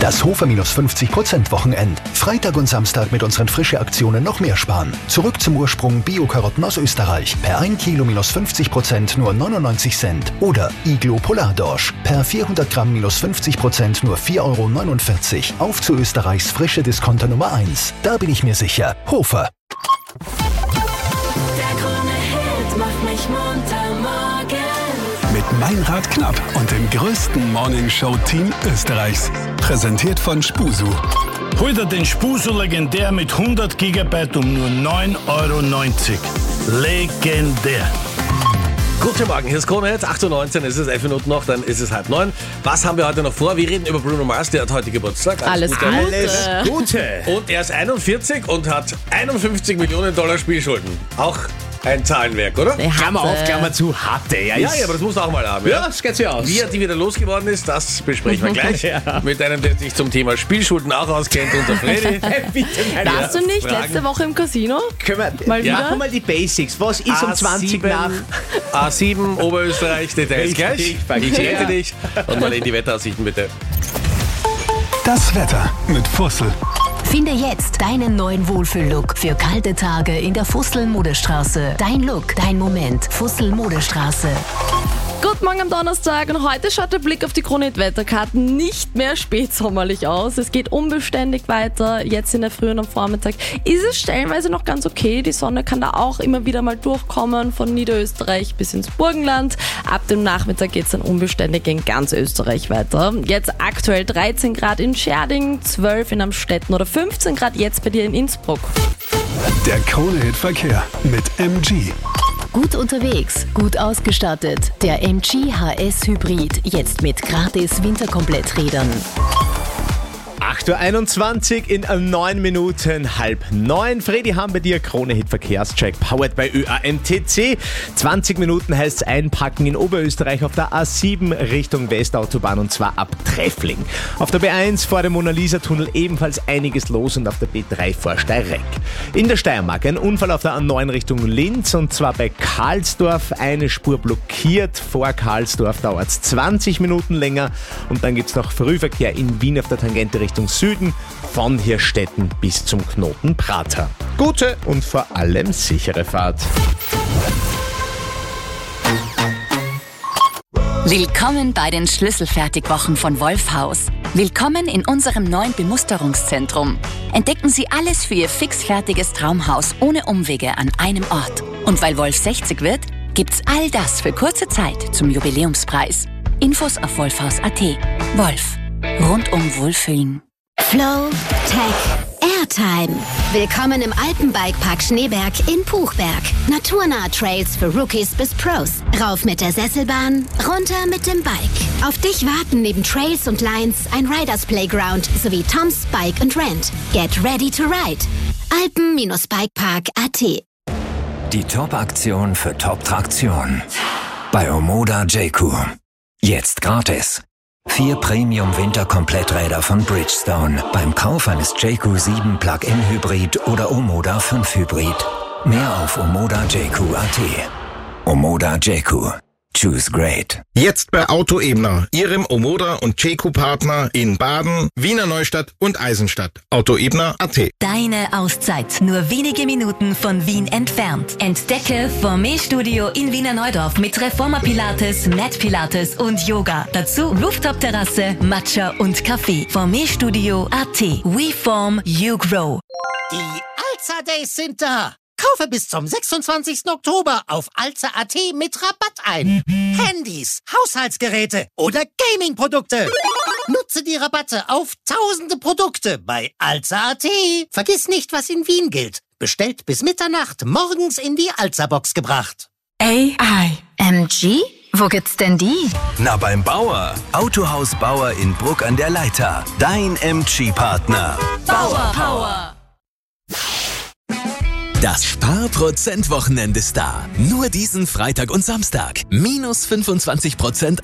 Das Hofer minus 50% Wochenend. Freitag und Samstag mit unseren Frische-Aktionen noch mehr sparen. Zurück zum Ursprung Bio-Karotten aus Österreich. Per 1 Kilo minus 50% nur 99 Cent. Oder Iglo Polardorsch. Per 400 Gramm minus 50% nur 4,49 €. Auf zu Österreichs frische Discounter Nummer 1. Da bin ich mir sicher. Hofer. Der Krone-Hit macht mich munter morgen. Mit Meinrad Knapp und dem größten Morningshow-Team Österreichs. Präsentiert von Spusu. Hol dir den Spusu legendär mit 100 GB um nur 9,90 €. Legendär. Guten Morgen, hier ist Krone-Hit, 8:19 Uhr, es ist 11 Minuten noch, dann ist es 8:30. Was haben wir heute noch vor? Wir reden über Bruno Mars, der hat heute Geburtstag. Alles Gute. Und er ist 41 und hat $51 Millionen Spielschulden. Auch ein Zahlenwerk, oder? Klammer auf, Klammer zu, hatte. Ja, aber das musst du auch mal haben. Ja, das geht sich aus. Wie er die wieder losgeworden ist, das besprechen wir gleich. Mit einem, der sich zum Thema Spielschulden auch auskennt, unter Freddy. Warst du nicht letzte Woche im Casino? Mal wieder? Machen wir mal die Basics. Was ist um 20 nach? A7, Oberösterreich, Details gleich. Richtig, Ich rette dich. Und mal in die Wetteraussichten bitte. Das Wetter mit Fussel. Finde jetzt deinen neuen Wohlfühllook für kalte Tage in der Fussel-Modestraße. Dein Look, dein Moment. Fussel-Modestraße. Guten Morgen am Donnerstag und heute schaut der Blick auf die Krone-Hit-Wetterkarten nicht mehr spätsommerlich aus. Es geht unbeständig weiter. Jetzt in der Früh und am Vormittag ist es stellenweise noch ganz okay. Die Sonne kann da auch immer wieder mal durchkommen von Niederösterreich bis ins Burgenland. Ab dem Nachmittag geht es dann unbeständig in ganz Österreich weiter. Jetzt aktuell 13 Grad in Scherding, 12 in Amstetten oder 15 Grad jetzt bei dir in Innsbruck. Der Krone-Hit-Verkehr mit MG. Gut unterwegs, gut ausgestattet. Der MG HS Hybrid, jetzt mit gratis Winterkompletträdern. 8:21 Uhr in 9 Minuten, 8:30. Freddy haben bei dir Krone-Hit Verkehrscheck, powered by ÖAMTC. 20 Minuten heißt es einpacken in Oberösterreich auf der A7 Richtung Westautobahn und zwar ab Treffling. Auf der B1 vor dem Mona-Lisa-Tunnel ebenfalls einiges los und auf der B3 vor Steyreck. In der Steiermark ein Unfall auf der A9 Richtung Linz und zwar bei Karlsdorf. Eine Spur blockiert, vor Karlsdorf dauert es 20 Minuten länger und dann gibt es noch Frühverkehr in Wien auf der Tangente Richtung Süden, von Hirstetten bis zum Knoten Prater. Gute und vor allem sichere Fahrt. Willkommen bei den Schlüsselfertigwochen von Wolfhaus. Willkommen in unserem neuen Bemusterungszentrum. Entdecken Sie alles für Ihr fixfertiges Traumhaus ohne Umwege an einem Ort. Und weil Wolf 60 wird, gibt's all das für kurze Zeit zum Jubiläumspreis. Infos auf wolfhaus.at. Wolf. Rundum Wohlfühlen. Flow, Tech, Airtime. Willkommen im Alpenbikepark Schneeberg in Puchberg. Naturnahe Trails für Rookies bis Pros. Rauf mit der Sesselbahn, runter mit dem Bike. Auf dich warten neben Trails und Lines ein Riders Playground sowie Tom's Bike and Rent. Get ready to ride. Alpen-Bikepark.at. Die Top-Aktion für Top-Traktion. Bei Omoda Jayco. Jetzt gratis. 4 Premium-Winter-Kompletträder von Bridgestone. Beim Kauf eines Jayco 7 Plug-in Hybrid oder Omoda 5 Hybrid. Mehr auf omodajayco.at. Omoda Jayco. Choose great. Jetzt bei Autoebner, Ihrem Omoda und Jayco-Partner in Baden, Wiener Neustadt und Eisenstadt. Autoebner.at. Deine Auszeit, nur wenige Minuten von Wien entfernt. Entdecke Formé Studio in Wiener Neudorf mit Reformer Pilates, Mat Pilates und Yoga. Dazu Rooftop-Terrasse, Matcha und Kaffee. Formé Studio.at. We form, you grow. Die Alza Days sind da. Kaufe bis zum 26. Oktober auf alza.at mit Rabatt ein. Handys, Haushaltsgeräte oder Gaming-Produkte. Nutze die Rabatte auf tausende Produkte bei alza.at. Vergiss nicht, was in Wien gilt. Bestellt bis Mitternacht, morgens in die Alza-Box gebracht. AI. MG? Wo gibt's denn die? Na, beim Bauer. Autohaus Bauer in Bruck an der Leitha. Dein MG-Partner. Bauer Power. Das Sparprozent-Wochenende ist da. Nur diesen Freitag und Samstag. Minus 25%